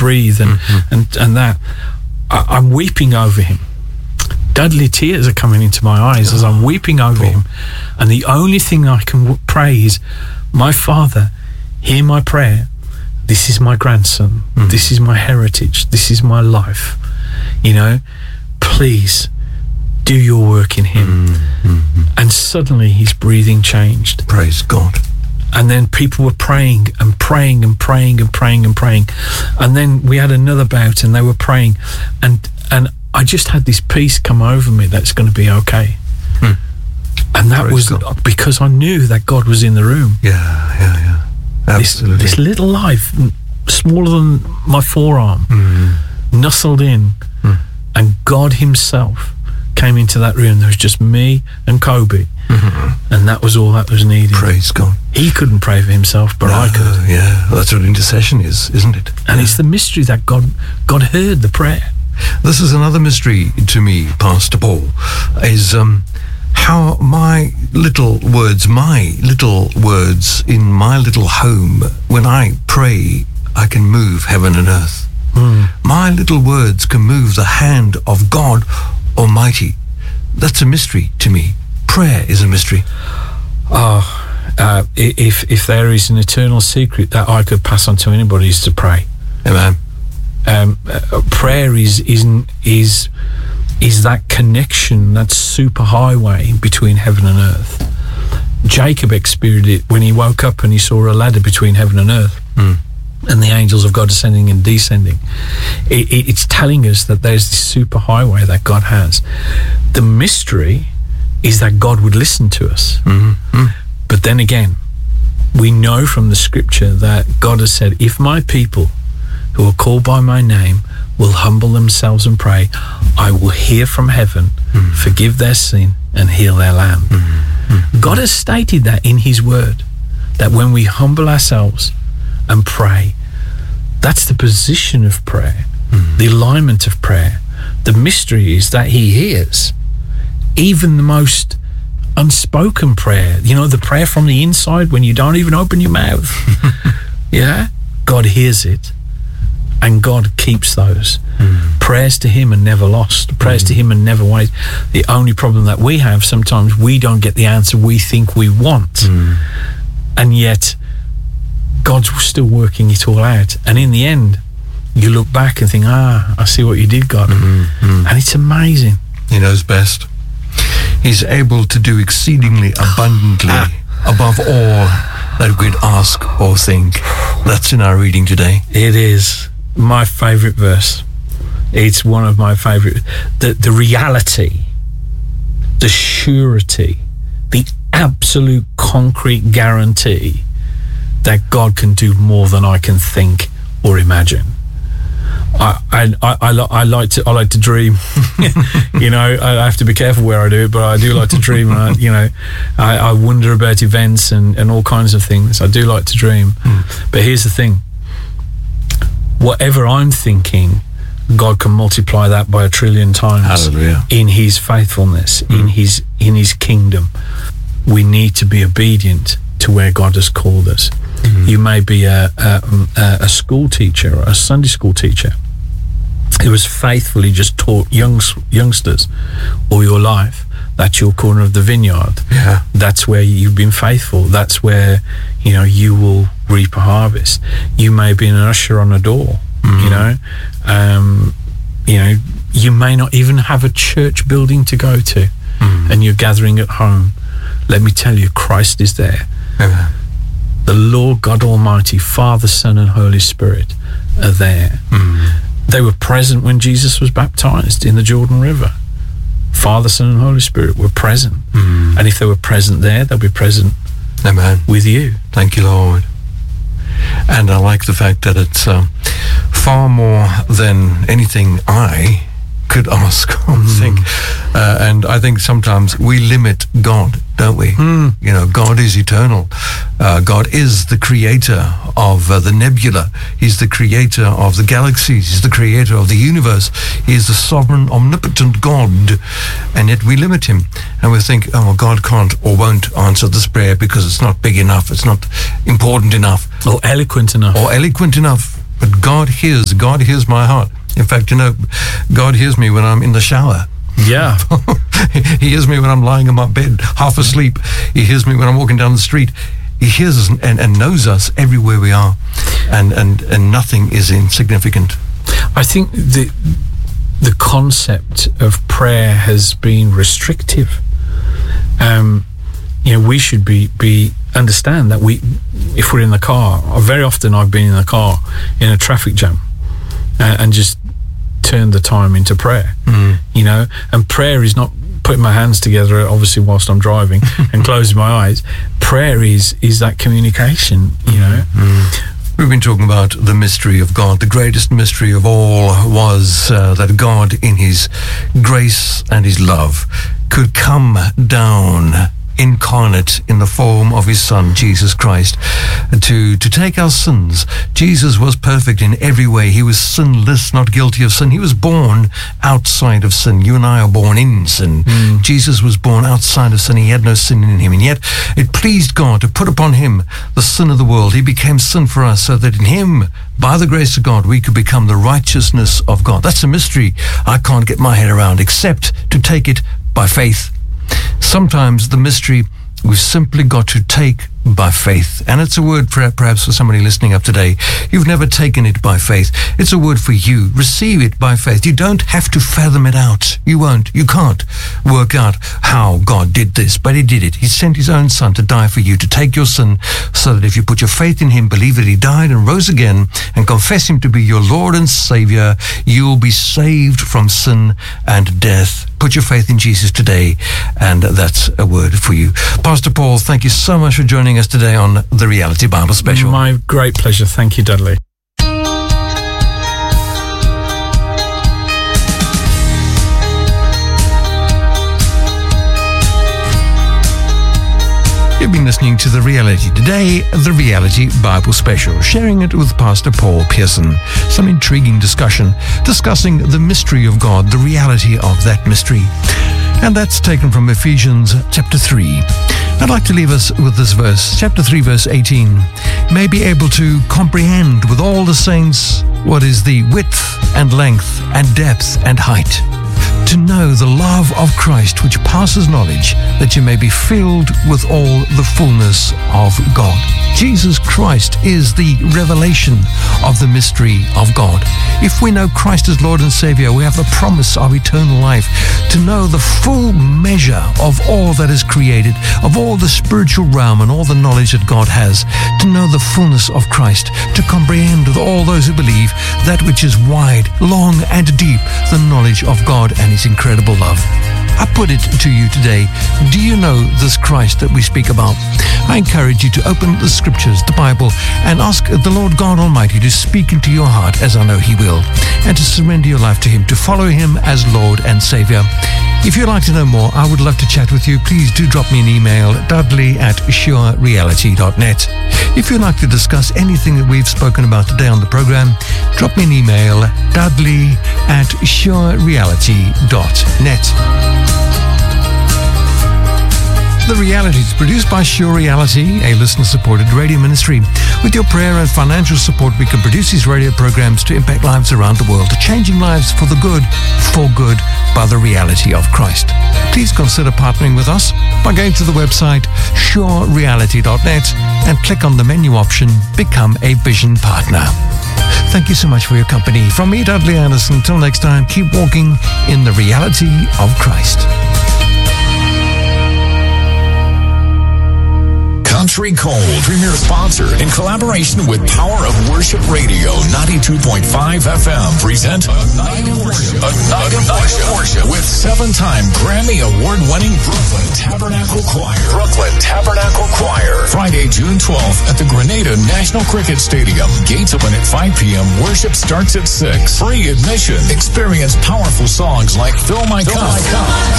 breathe and that. I'm weeping over him. Deadly tears are coming into my eyes as I'm weeping over him. And the only thing I can pray is, my Father, hear my prayer. This is my grandson. This is my heritage. This is my life. You know, please do your work in him. And suddenly his breathing changed. Praise God. And then people were praying and praying and praying and praying and praying. And then we had another bout and they were praying. And I just had this peace come over me that's going to be okay. And that was because I knew that God was in the room. Yeah. Absolutely. This little life, smaller than my forearm, nestled in. And God himself came into that room. There was just me and Kobe. And that was all that was needed. Praise God. He couldn't pray for himself, but I could. Yeah, that's what intercession is, isn't it? And it's the mystery that God heard the prayer. This is another mystery to me, Pastor Paul, is how my little words in my little home, when I pray, I can move heaven and earth. My little words can move the hand of God Almighty. That's a mystery to me. Prayer is a mystery. If there is an eternal secret that I could pass on to anybody, is to pray. Amen. Prayer is that connection, that super highway between heaven and earth. Jacob experienced it when he woke up and he saw a ladder between heaven and earth. And the angels of God ascending and descending. It's telling us that there's this super highway that God has. The mystery is that God would listen to us. But then again, we know from the scripture that God has said, if my people who are called by my name will humble themselves and pray, I will hear from heaven, forgive their sin and heal their land. God has stated that in his word, that when we humble ourselves and pray, that's the position of prayer, the alignment of prayer. The mystery is that he hears even the most unspoken prayer, you know, the prayer from the inside when you don't even open your mouth. Yeah, God hears it, and God keeps those. Prayers to him are never lost. Prayers to him are never wasted. The only problem that we have, sometimes we don't get the answer we think we want, and yet God's still working it all out. And in the end, you look back and think, I see what you did, God. And it's amazing. He knows best. He's able to do exceedingly abundantly above all that we could ask or think. That's in our reading today. It is my favorite verse. It's one of my favorite. The reality, the surety, the absolute concrete guarantee that God can do more than I can think or imagine. I like to dream. You know, I have to be careful where I do it, but I do like to dream. I wonder about events and all kinds of things. I do like to dream. But here's the thing: whatever I'm thinking, God can multiply that by 1 trillion times. Hallelujah. In his faithfulness, in his kingdom. We need to be obedient to where God has called us. You may be a school teacher or a Sunday school teacher who has faithfully just taught youngsters all your life. That's your corner of the vineyard. Yeah. That's where you've been faithful. That's where, you will reap a harvest. You may be an usher on a door. You may not even have a church building to go to, and you're gathering at home. Let me tell you, Christ is there. Amen. The Lord God Almighty, Father, Son, and Holy Spirit are there. They were present when Jesus was baptized in the Jordan River. Father, Son, and Holy Spirit were present. And if they were present there, they'll be present Amen. With you. Thank you, Lord. And I like the fact that it's far more than anything I could ask or think. And I think sometimes we limit God, don't we? God is eternal. God is the creator of the nebula. He's the creator of the galaxies. He's the creator of the universe. He is the sovereign, omnipotent God. And yet we limit him. And we think, God can't or won't answer this prayer because it's not big enough. It's not important enough. Or eloquent enough. But God hears my heart. In fact, God hears me when I'm in the shower. Yeah. He hears me when I'm lying in my bed, half asleep. He hears me when I'm walking down the street. He hears us and knows us everywhere we are. And nothing is insignificant. I think the concept of prayer has been restrictive. We should be understand that if we're in the car, very often I've been in the car in a traffic jam and just turned the time into prayer. And prayer is not putting my hands together, obviously, whilst I'm driving and closing my eyes. Prayer is that communication, We've been talking about the mystery of God. The greatest mystery of all was that God, in his grace and his love, could come down incarnate in the form of his Son, Jesus Christ, to take our sins. Jesus was perfect in every way. He was sinless, not guilty of sin. He was born outside of sin. You and I are born in sin. Jesus was born outside of sin. He had no sin in him. And yet it pleased God to put upon him the sin of the world. He became sin for us so that in him, by the grace of God, we could become the righteousness of God. That's a mystery I can't get my head around, except to take it by faith. Sometimes the mystery we've simply got to take by faith. And it's a word perhaps for somebody listening up today. You've never taken it by faith. It's a word for you. Receive it by faith. You don't have to fathom it out. You won't. You can't work out how God did this, but he did it. He sent his own Son to die for you, to take your sin, so that if you put your faith in him, believe that he died and rose again, and confess him to be your Lord and Savior, you'll be saved from sin and death. Put your faith in Jesus today, and that's a word for you. Pastor Paul, thank you so much for joining us today on the Reality Bible Special. My great pleasure. Thank you, Dudley. You've been listening to The Reality Today, the Reality Bible Special, sharing it with Pastor Paul Pearson. Some intriguing discussion, discussing the mystery of God, the reality of that mystery. And that's taken from Ephesians chapter 3. I'd like to leave us with this verse, chapter 3, verse 18. May be able to comprehend with all the saints what is the width and length and depth and height, to know the love of Christ which passes knowledge, that you may be filled with all the fullness of God. Jesus Christ is the revelation of the mystery of God. If we know Christ as Lord and Savior, we have the promise of eternal life, to know the full measure of all that is created, of all the spiritual realm and all the knowledge that God has, to know the fullness of Christ, to comprehend with all those who believe that which is wide, long and deep, the knowledge of God and his incredible love. I put it to you today, do you know this Christ that we speak about? I encourage you to open the scriptures, the Bible, and ask the Lord God Almighty to speak into your heart, as I know he will, and to surrender your life to him, to follow him as Lord and Savior. If you'd like to know more, I would love to chat with you. Please do drop me an email, dudley@surereality.net. If you'd like to discuss anything that we've spoken about today on the program, drop me an email, dudley@surereality.net. The Reality is produced by Sure Reality, a listener-supported radio ministry. With your prayer and financial support, we can produce these radio programs to impact lives around the world, changing lives for the good, for good, by the reality of Christ. Please consider partnering with us by going to the website surereality.net and click on the menu option, Become a Vision Partner. Thank you so much for your company. From me, Dudley Anderson, until next time, keep walking in the reality of Christ. Country Cold, premier sponsor, in collaboration with Power of Worship Radio 92.5 FM, present A Night of Worship with 7-time Grammy Award-winning Brooklyn Tabernacle Choir. Friday, June 12th at the Grenada National Cricket Stadium. Gates open at 5 p.m. Worship starts at 6. Free admission. Experience powerful songs like Fill My Cup.